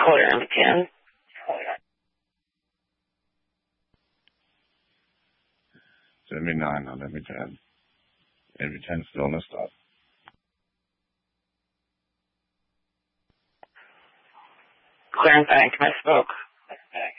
Quarter of 10. Send me 9, I'll let me 10. Maybe 10 stillness stop. Clear and Bank, I spoke.